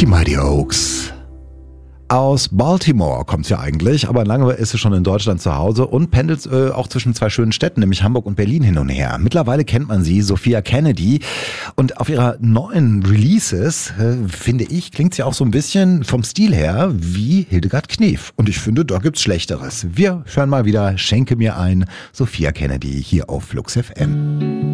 Die Mighty Oaks. Aus Baltimore kommt sie eigentlich, aber lange ist sie schon in Deutschland zu Hause und pendelt auch zwischen zwei schönen Städten, nämlich Hamburg und Berlin hin und her. Mittlerweile kennt man sie, Sophia Kennedy, und auf ihrer neuen Releases, finde ich, klingt sie auch so ein bisschen vom Stil her wie Hildegard Knef. Und ich finde, da gibt's Schlechteres. Wir hören mal wieder Schenke mir ein, Sophia Kennedy hier auf Flux FM.